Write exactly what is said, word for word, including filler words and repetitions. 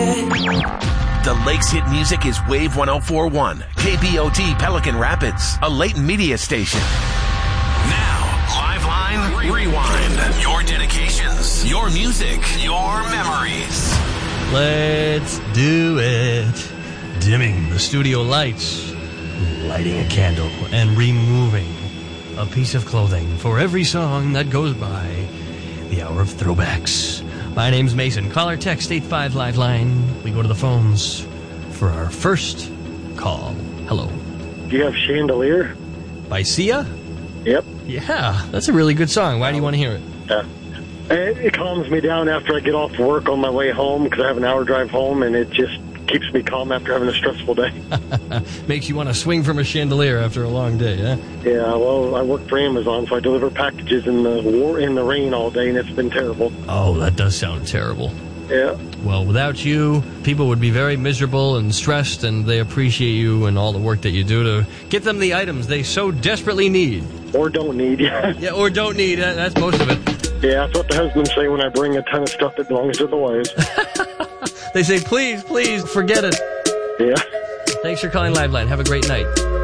The Lakes Hit Music is Wave one oh four point one, K B O T Pelican Rapids, a Leighton Media station. Now, Liveline Rewind. Your dedications, your music, your memories. Let's do it. Dimming the studio lights, lighting a candle, and removing a piece of clothing for every song that goes by. The hour of throwbacks. My name's Mason. Call or text eight five Liveline. We go to the phones for our first call. Hello. Do you have Chandelier? By Sia? Yep. Yeah, that's a really good song. Why do you want to hear it? Yeah. It, it calms me down after I get off work on my way home because I have an hour drive home, and it just keeps me calm after having a stressful day. Makes you want to swing from a chandelier after a long day, huh? Yeah, well, I work for Amazon, so I deliver packages in the war in the rain all day, and it's been terrible. Oh, that does sound terrible. Yeah. Well, without you, people would be very miserable and stressed, and they appreciate you and all the work that you do to get them the items they so desperately need. Or don't need, yeah. Yeah, or don't need. That's most of it. Yeah, that's what the husbands say when I bring a ton of stuff that belongs to the wives. They say, please, please, forget it. Yeah. Thanks for calling Liveline. Have a great night.